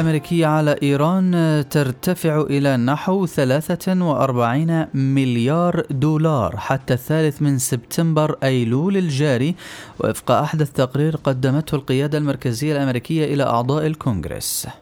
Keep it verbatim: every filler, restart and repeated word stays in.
الأمريكية على إيران ترتفع إلى نحو ثلاثة وأربعين مليار دولار حتى الثالث من سبتمبر أيلول الجاري، وفق أحدث تقرير قدمته القيادة المركزية الأمريكية إلى أعضاء الكونغرس.